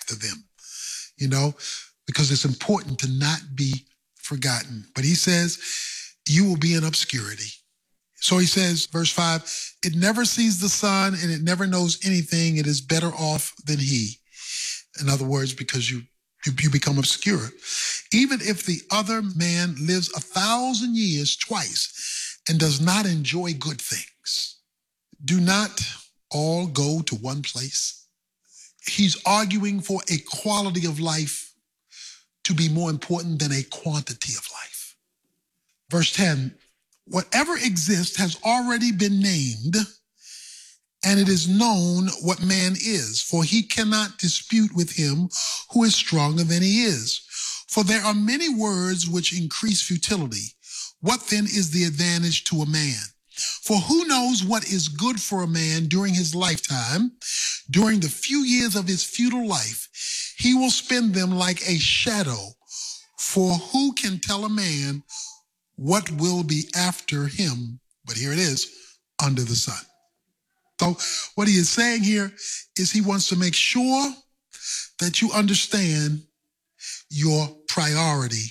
after them, because it's important to not be forgotten. But he says, you will be in obscurity. So he says, verse 5, it never sees the sun and it never knows anything. It is better off than he. In other words, because you become obscure. Even if the other man lives 1,000 years twice and does not enjoy good things, do not all go to one place? He's arguing for a quality of life to be more important than a quantity of life. Verse 10, whatever exists has already been named, and it is known what man is, for he cannot dispute with him who is stronger than he is. For there are many words which increase futility. What then is the advantage to a man? For who knows what is good for a man during his lifetime? During the few years of his futile life, he will spend them like a shadow. For who can tell a man what will be after him? But here it is, under the sun. So what he is saying here is he wants to make sure that you understand your priority.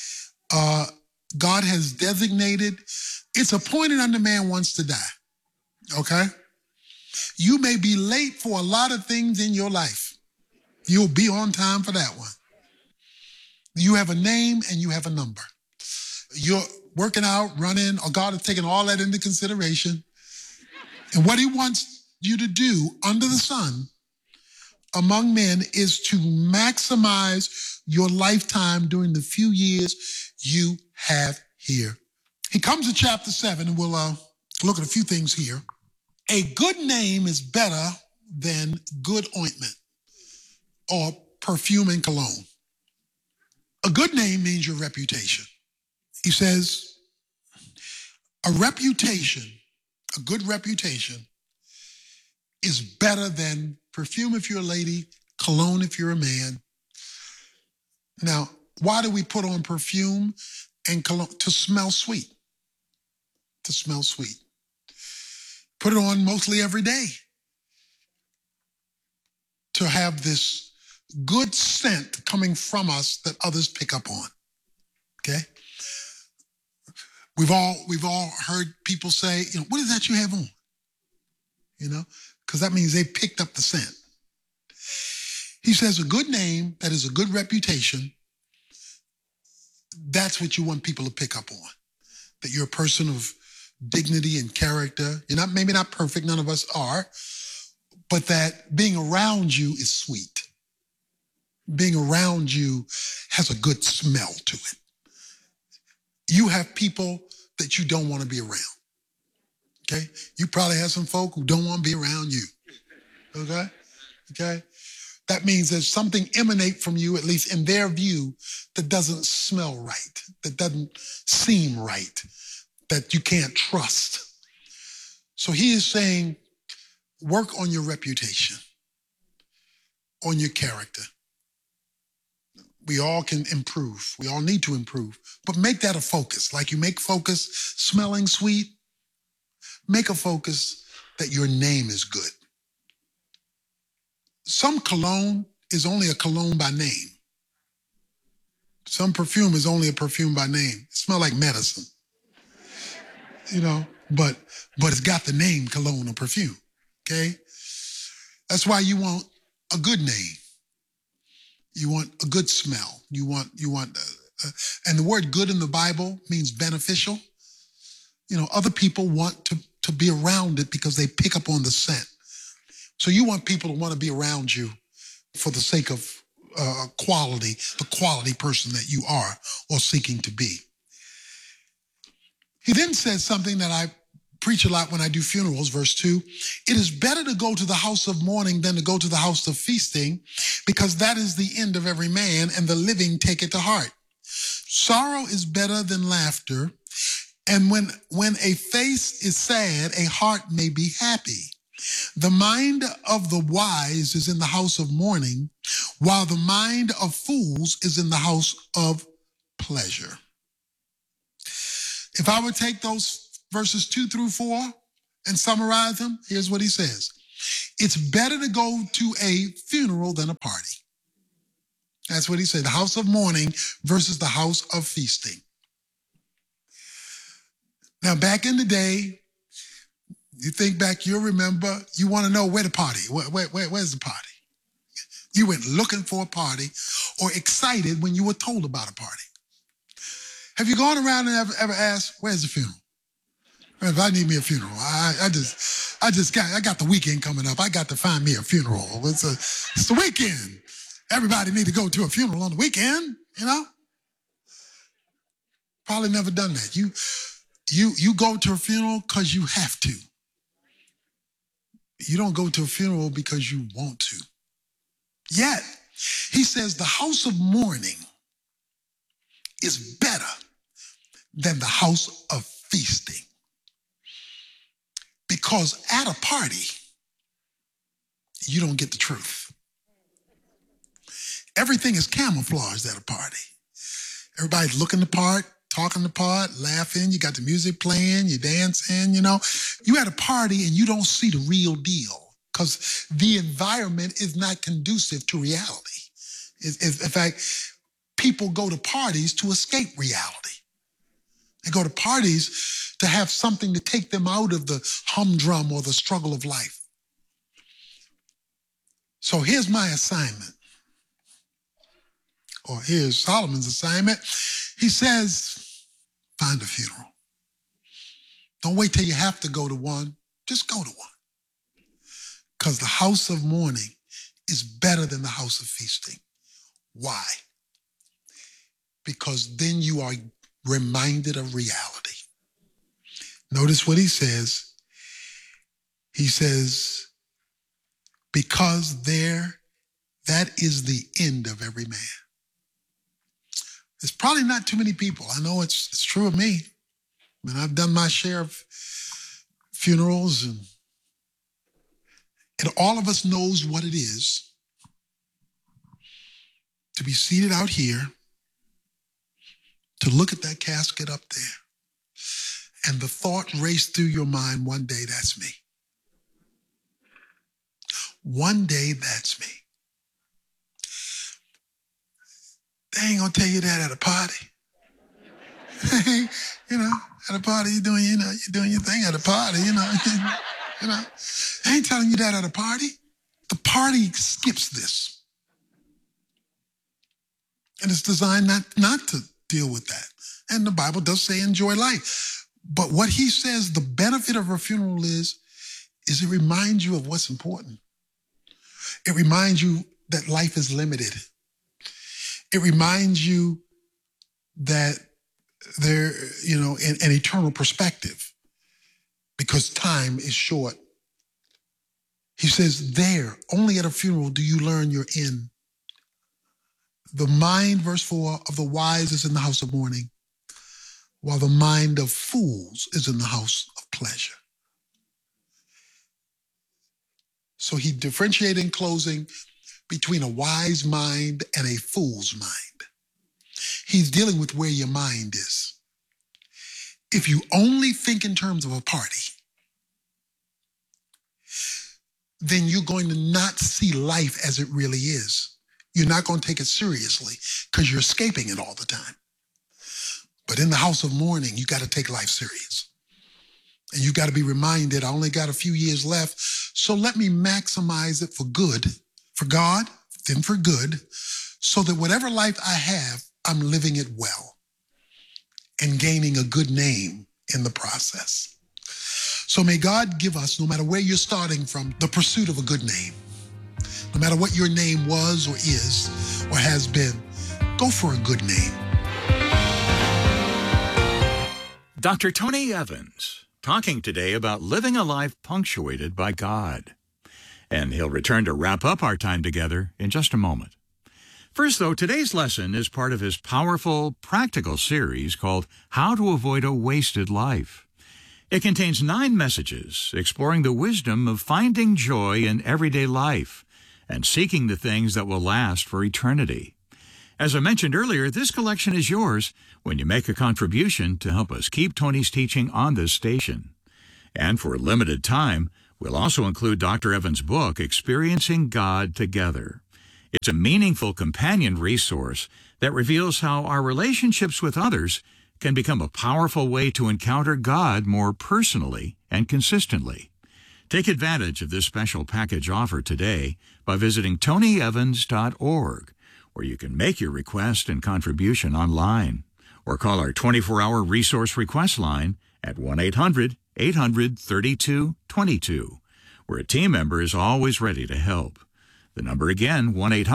God has designated, it's appointed unto man once to die, okay? You may be late for a lot of things in your life. You'll be on time for that one. You have a name and you have a number. You're working out, running, or God has taken all that into consideration. And what he wants you to do under the sun among men is to maximize your lifetime during the few years you have here. He comes to chapter 7, and we'll look at a few things here. A good name is better than good ointment or perfume and cologne. A good name means your reputation. He says, a good reputation is better than perfume if you're a lady, cologne if you're a man. Now, why do we put on perfume and cologne? To smell sweet. To smell sweet. Put it on mostly every day. To have this good scent coming from us that others pick up on. Okay? We've all heard people say, what is that you have on? Because that means they picked up the scent. He says a good name, that is a good reputation, that's what you want people to pick up on. That you're a person of dignity and character. You're maybe not perfect, none of us are, but that being around you is sweet. Being around you has a good smell to it. You have people that you don't want to be around. Okay? You probably have some folk who don't want to be around you. Okay? That means there's something emanate from you, at least in their view, that doesn't smell right, that doesn't seem right, that you can't trust. So he is saying, work on your reputation, on your character. We all can improve. We all need to improve. But make that a focus. Like you make focus smelling sweet, make a focus that your name is good. Some cologne is only a cologne by name. Some perfume is only a perfume by name. It smells like medicine. But it's got the name cologne or perfume. Okay? That's why you want a good name. You want a good smell. You want, and the word good in the Bible means beneficial. Other people want to be around it because they pick up on the scent. So you want people to want to be around you for the sake of quality, the quality person that you are or seeking to be. He then says something that I preach a lot when I do funerals, verse 2. It is better to go to the house of mourning than to go to the house of feasting, because that is the end of every man, and the living take it to heart. Sorrow is better than laughter, and when a face is sad, a heart may be happy. The mind of the wise is in the house of mourning, while the mind of fools is in the house of pleasure. If I would take those verses 2 through 4 and summarize them, here's what he says. It's better to go to a funeral than a party. That's what he said. The house of mourning versus the house of feasting. Now, back in the day, you think back, you'll remember, you want to know where the party, where's the party? You went looking for a party or excited when you were told about a party. Have you gone around and ever asked, where's the funeral? If I need me a funeral, I got the weekend coming up. I got to find me a funeral. It's the weekend. Everybody need to go to a funeral on the weekend, you know? Probably never done that. You go to a funeral because you have to. You don't go to a funeral because you want to. Yet, he says the house of mourning is better than the house of feasting. Because at a party, you don't get the truth. Everything is camouflaged at a party. Everybody's looking the part, talking the part, laughing. You got the music playing, you're dancing, you know. You at a party and you don't see the real deal because the environment is not conducive to reality. In fact, people go to parties to escape reality. They go to parties to have something to take them out of the humdrum or the struggle of life. So here's my assignment, or here's Solomon's assignment. He says, find a funeral. Don't wait till you have to go to one. Just go to one. Because the house of mourning is better than the house of feasting. Why? Because then you are reminded of reality. Notice what he says. He says, because that is the end of every man. There's probably not too many people. I know it's true of me. I mean, I've done my share of funerals, and all of us knows what it is to be seated out here, to look at that casket up there, and the thought raced through your mind, one day that's me. One day that's me. They ain't gonna tell you that at a party. You know, at a party, you're doing your thing at a party, you know. They ain't telling you that at a party. The party skips this. And it's designed not to deal with that. And the Bible does say enjoy life. But what he says the benefit of a funeral is it reminds you of what's important. It reminds you that life is limited. It reminds you that there, an eternal perspective, because time is short. He says there, only at a funeral do you learn your end. The mind, verse 4, of the wise is in the house of mourning, while the mind of fools is in the house of pleasure. So he differentiated in closing between a wise mind and a fool's mind. He's dealing with where your mind is. If you only think in terms of a party, then you're going to not see life as it really is. You're not going to take it seriously because you're escaping it all the time. But in the house of mourning, you got to take life serious. And you got to be reminded, I only got a few years left, so let me maximize it for good, for God, then for good, so that whatever life I have, I'm living it well and gaining a good name in the process. So may God give us, no matter where you're starting from, the pursuit of a good name. No matter what your name was or is or has been, go for a good name. Dr. Tony Evans, talking today about living a life punctuated by God. And he'll return to wrap up our time together in just a moment. First, though, today's lesson is part of his powerful, practical series called How to Avoid a Wasted Life. It contains 9 messages exploring the wisdom of finding joy in everyday life and seeking the things that will last for eternity. As I mentioned earlier, this collection is yours when you make a contribution to help us keep Tony's teaching on this station. And for a limited time, we'll also include Dr. Evans' book, Experiencing God Together. It's a meaningful companion resource that reveals how our relationships with others can become a powerful way to encounter God more personally and consistently. Take advantage of this special package offer today by visiting tonyevans.org, where you can make your request and contribution online, or call our 24-hour resource request line at 1-800-800-3222, where a team member is always ready to help. The number again,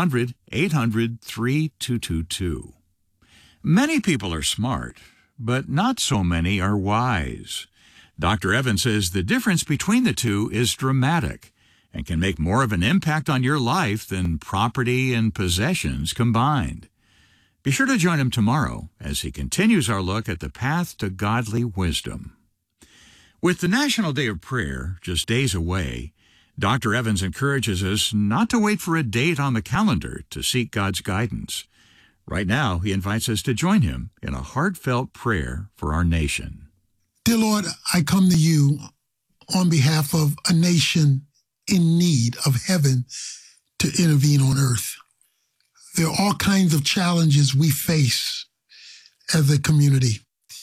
1-800-800-3222. Many people are smart, but not so many are wise. Dr. Evans says the difference between the two is dramatic and can make more of an impact on your life than property and possessions combined. Be sure to join him tomorrow as he continues our look at the path to godly wisdom. With the National Day of Prayer just days away, Dr. Evans encourages us not to wait for a date on the calendar to seek God's guidance. Right now, he invites us to join him in a heartfelt prayer for our nation. Dear Lord, I come to you on behalf of a nation in need of heaven to intervene on earth. There are all kinds of challenges we face as a community.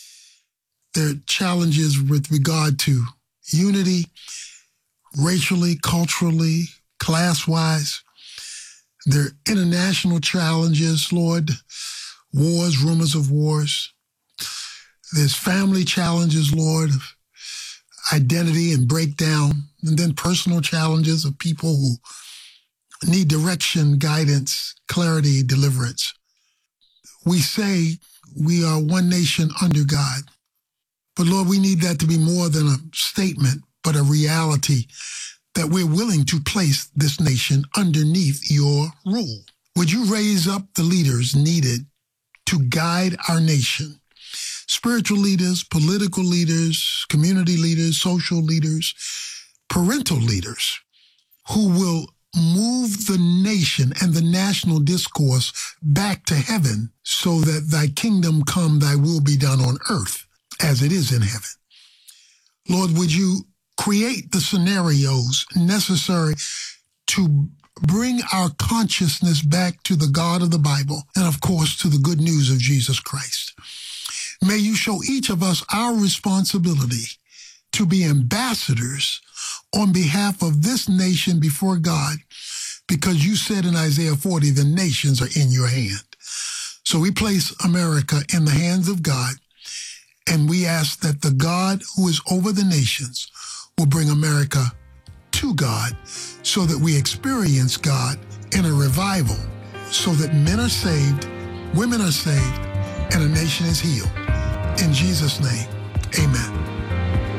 There are challenges with regard to unity, racially, culturally, class-wise. There are international challenges, Lord, wars, rumors of wars. There's family challenges, Lord, of identity and breakdown, and then personal challenges of people who need direction, guidance, clarity, deliverance. We say we are one nation under God, but Lord, we need that to be more than a statement, but a reality that we're willing to place this nation underneath your rule. Would you raise up the leaders needed to guide our nation? Spiritual leaders, political leaders, community leaders, social leaders, parental leaders who will move the nation and the national discourse back to heaven so that thy kingdom come, thy will be done on earth as it is in heaven. Lord, would you create the scenarios necessary to bring our consciousness back to the God of the Bible and, of course, to the good news of Jesus Christ. May you show each of us our responsibility to be ambassadors on behalf of this nation before God, because you said in Isaiah 40, the nations are in your hand. So we place America in the hands of God, and we ask that the God who is over the nations will bring America to God so that we experience God in a revival, so that men are saved, women are saved, and a nation is healed. In Jesus' name, amen.